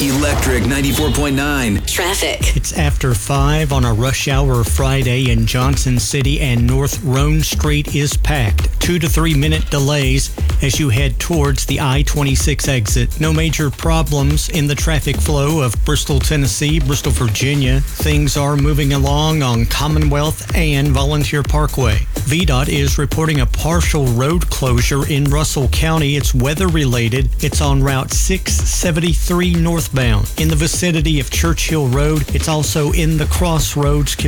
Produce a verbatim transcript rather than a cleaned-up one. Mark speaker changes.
Speaker 1: Electric ninety-four point nine.
Speaker 2: Traffic.
Speaker 3: It's after five on a rush hour Friday in Johnson City, and North Roan Street is packed. Two to three minute delays as you head towards the I twenty-six exit. No major problems in the traffic flow of Bristol, Tennessee, Bristol, Virginia. Things are moving along on Commonwealth and Volunteer Parkway. V DOT is reporting a partial road closure in Russell County. It's weather related. It's on Route six seventy-three northbound in the vicinity of Churchill Road. It's also in the Crossroads